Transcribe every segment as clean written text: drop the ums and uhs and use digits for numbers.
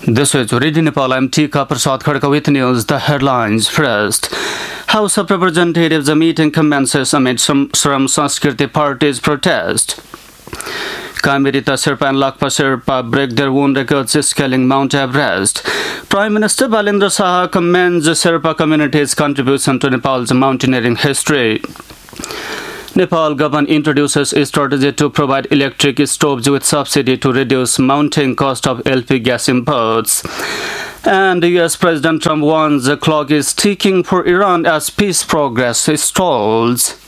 This is Radio Nepal. I'm Tika Prasad Khadka with news. The headlines first. House of Representatives meeting commences amid some Samskriti parties' protest. Kamirita Sherpa and Lakpa Sherpa break their own records scaling Mount Everest. Prime Minister Balendra Saha commends the Sherpa community's contribution to Nepal's mountaineering history. Nepal government introduces a strategy to provide electric stoves with subsidy to reduce mounting cost of LP gas imports. And US President Trump warns the clock is ticking for Iran as peace progress stalls.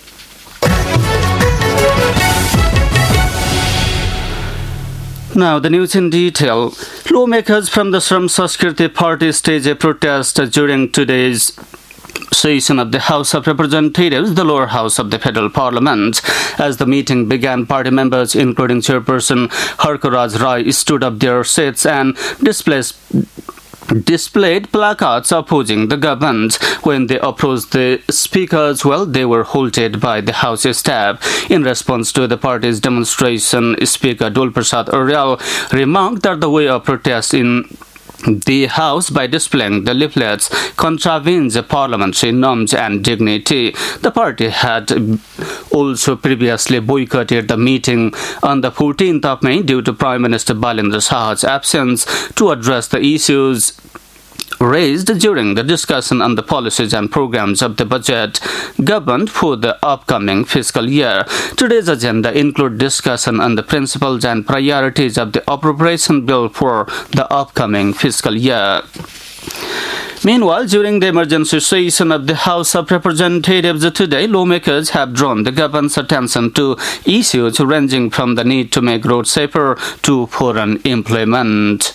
Now the news in detail. Lawmakers from the Samskriti party staged a protest during today's session of the House of Representatives, the lower house of the federal parliament. As the meeting began, party members, including Chairperson Harkaraj Rai, stood up their seats and displayed placards opposing the government. When they approached the speakers, they were halted by the House staff. In response to the party's demonstration, Speaker Dol Prasad Aryal remarked that the way of protest in the House by displaying the leaflets contravenes the parliamentary norms and dignity. The party had also previously boycotted the meeting on the 14th of May due to Prime Minister Balendra Saha's absence to address the issues raised during the discussion on the policies and programs of the budget government for the upcoming fiscal year. Today's agenda includes discussion on the principles and priorities of the appropriation bill for the upcoming fiscal year. Meanwhile, during the emergency session of the House of Representatives today, lawmakers have drawn the government's attention to issues ranging from the need to make roads safer to foreign employment.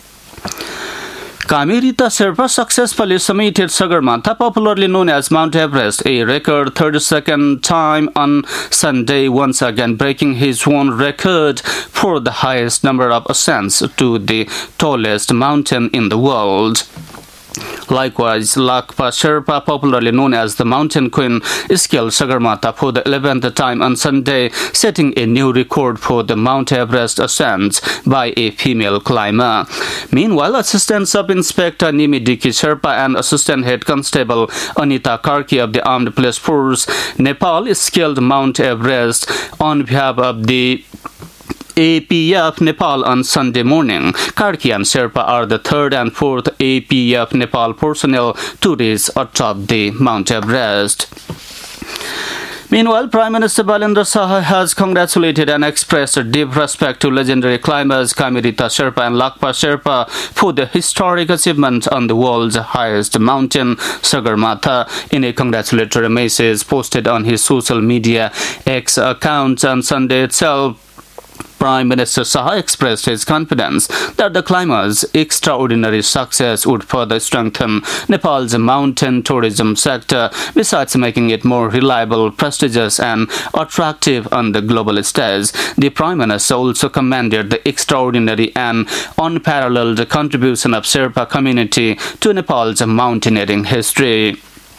Kamirita Sherpa successfully summited Sagarmatha, popularly known as Mount Everest, a record 32nd time on Sunday, once again breaking his own record for the highest number of ascents to the tallest mountain in the world. Likewise, Lakpa Sherpa, popularly known as the Mountain Queen, scaled Sagarmatha for the 11th time on Sunday, setting a new record for the Mount Everest ascents by a female climber. Meanwhile, Assistant Sub-Inspector Nimi Diki Sherpa and Assistant Head Constable Anita Karki of the Armed Police Force, Nepal, scaled Mount Everest on behalf of the APF Nepal on Sunday morning. Karki and Sherpa are the third and fourth APF Nepal personnel to reach atop the Mount Everest. Meanwhile, Prime Minister Balendra Saha has congratulated and expressed deep respect to legendary climbers Kamirita Sherpa and Lakpa Sherpa for the historic achievement on the world's highest mountain, Sagarmatha. In a congratulatory message posted on his social media X account on Sunday itself, Prime Minister Saha expressed his confidence that the climbers' extraordinary success would further strengthen Nepal's mountain tourism sector, besides making it more reliable, prestigious and attractive on the global stage. The Prime Minister also commended the extraordinary and unparalleled contribution of Sherpa community to Nepal's mountaineering history.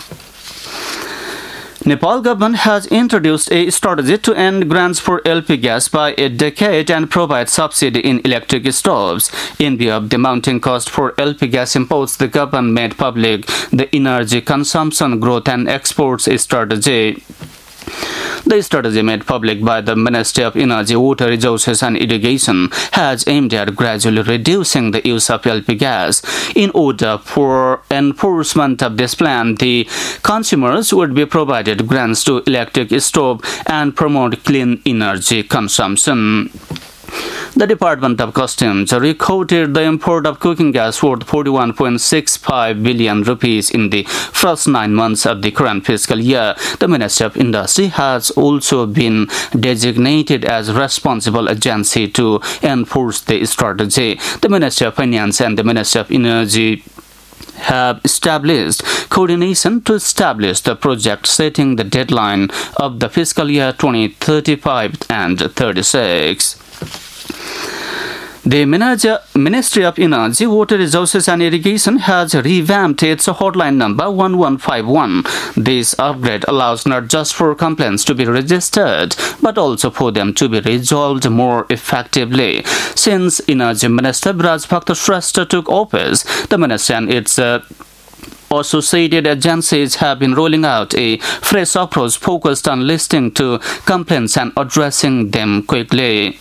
Nepal government has introduced a strategy to end grants for LP gas by a decade and provide subsidy in electric stoves. In view of the mounting cost for LP gas imports, the government made public the energy consumption growth and exports strategy. The strategy made public by the Ministry of Energy, Water Resources and Irrigation has aimed at gradually reducing the use of LP gas. In order for enforcement of this plan, the consumers would be provided grants to electric stove and promote clean energy consumption. The Department of Customs recorded the import of cooking gas worth 41.65 billion rupees in the first 9 months of the current fiscal year. The Ministry of Industry has also been designated as responsible agency to enforce the strategy. The Ministry of Finance and the Ministry of Energy have established coordination to establish the project, setting the deadline of the fiscal year 2035 and 36. The Ministry of Energy, Water Resources and Irrigation has revamped its hotline number 1151. This upgrade allows not just for complaints to be registered, but also for them to be resolved more effectively. Since Energy Minister Braj Bhakta Shrestha took office, the ministry and its associated agencies have been rolling out a fresh approach focused on listening to complaints and addressing them quickly.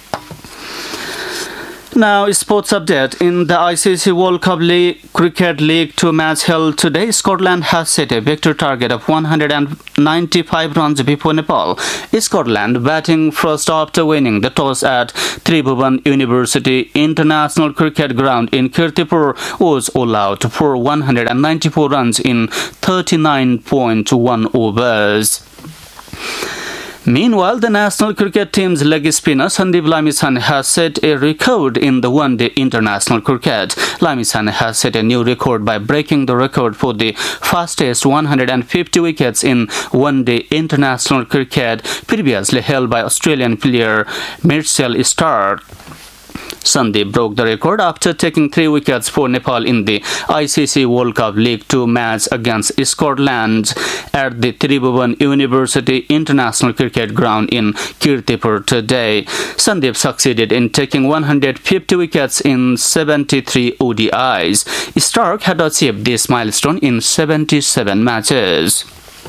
Now, sports update. In the ICC World Cup Cricket League 2 match held today, Scotland has set a victory target of 195 runs before Nepal. Scotland, batting first after winning the toss at Tribhuvan University International Cricket Ground in Kirtipur, was all out for 194 runs in 39.1 overs. Meanwhile, the national cricket team's leg spinner Sandeep Lamichhane has set a record in the one-day international cricket. Lamichhane has set a new record by breaking the record for the fastest 150 wickets in one-day international cricket, previously held by Australian player Mitchell Starc. Sandeep broke the record after taking 3 wickets for Nepal in the ICC World Cup League 2 match against Scotland at the Tribhuvan University International Cricket Ground in Kirtipur today. Sandeep succeeded in taking 150 wickets in 73 ODIs. Starc had achieved this milestone in 77 matches.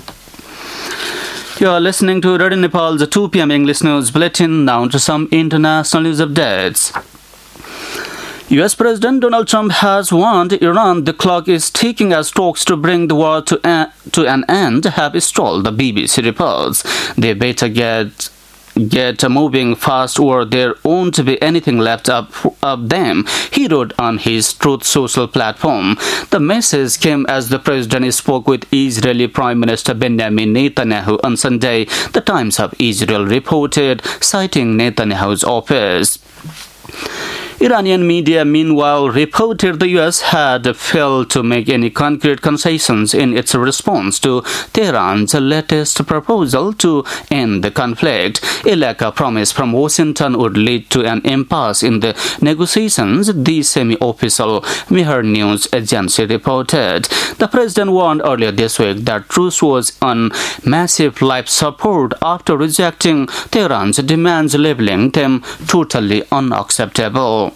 You are listening to Radio Nepal's 2 p.m. English News Bulletin. Now to some international news updates. U.S. President Donald Trump has warned Iran the clock is ticking as talks to bring the war to an end have stalled, the BBC reports. They better get moving fast or there won't be anything left of them, he wrote on his Truth Social platform. The message came as the president spoke with Israeli Prime Minister Benjamin Netanyahu on Sunday, the Times of Israel reported, citing Netanyahu's office. Iranian media, meanwhile, reported the U.S. had failed to make any concrete concessions in its response to Tehran's latest proposal to end the conflict. A lack of promise from Washington would lead to an impasse in the negotiations, the semi-official Mehr news agency reported. The president warned earlier this week that truce was on massive life support after rejecting Tehran's demands, labeling them totally unacceptable.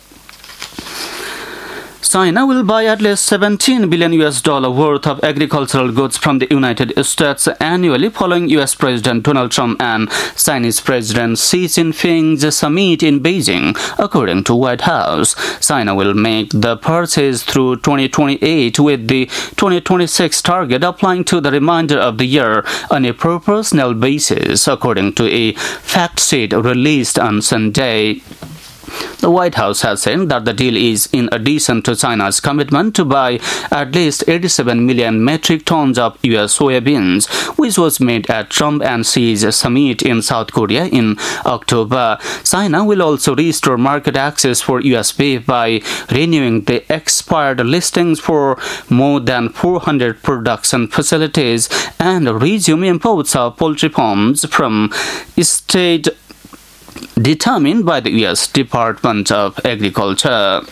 China will buy at least $17 billion worth of agricultural goods from the United States annually following U.S. President Donald Trump and Chinese President Xi Jinping's summit in Beijing, according to White House. China will make the purchase through 2028 with the 2026 target applying to the remainder of the year on a proportional basis, according to a fact sheet released on Sunday. The White House has said that the deal is in addition to China's commitment to buy at least 87 million metric tons of U.S. soybeans, which was made at Trump and Xi's summit in South Korea in October. China will also restore market access for U.S. beef by renewing the expired listings for more than 400 production facilities and resume imports of poultry farms from state determined by the U.S. Department of Agriculture.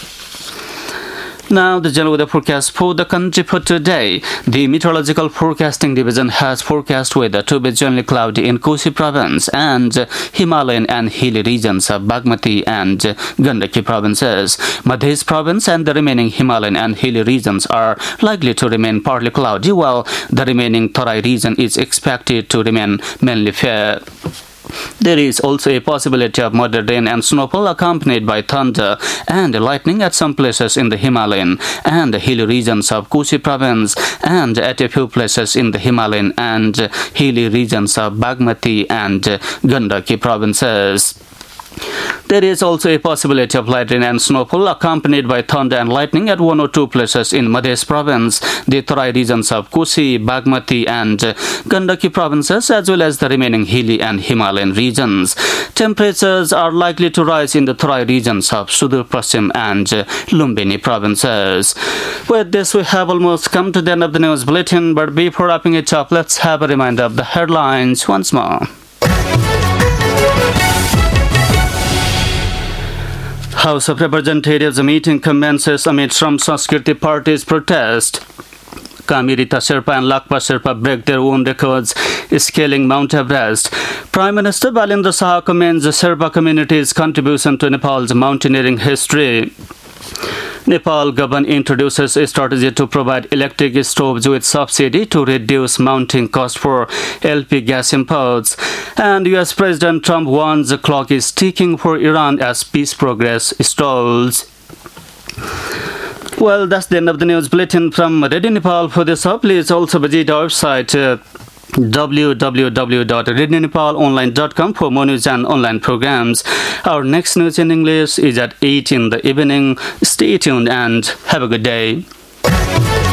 Now, the general weather forecast for the country for today. The Meteorological Forecasting Division has forecast weather to be generally cloudy in Kosi Province and Himalayan and hilly regions of Bagmati and Gandaki provinces. Madhya Province and the remaining Himalayan and hilly regions are likely to remain partly cloudy, while the remaining Tarai region is expected to remain mainly fair. There is also a possibility of moderate rain and snowfall accompanied by thunder and lightning at some places in the Himalayan and hilly regions of Kosi Province and at a few places in the Himalayan and hilly regions of Bagmati and Gandaki provinces. There is also a possibility of light rain and snowfall accompanied by thunder and lightning at 1 or 2 places in Madhya Province, the Tarai regions of Kosi, Bagmati and Gandaki provinces, as well as the remaining hilly and Himalayan regions. Temperatures are likely to rise in the Tarai regions of Sudur Paschim and Lumbini provinces. With this, we have almost come to the end of the news bulletin, but before wrapping it up, let's have a reminder of the headlines once more. House of Representatives meeting commences amid Shram Sanskriti Party's protest. Kamirita Sherpa and Lakpa Sherpa break their own records, scaling Mount Everest. Prime Minister Balendra Saha commends the Sherpa community's contribution to Nepal's mountaineering history. Nepal government introduces a strategy to provide electric stoves with subsidy to reduce mounting cost for LP gas imports. And US President Trump warns the clock is ticking for Iran as peace progress stalls. Well, that's the end of the news bulletin from Radio Nepal. For this up, please also visit our website www.radionepalonline.com for more news and online programs. Our next news in English is at 8 in the evening. Stay tuned and have a good day.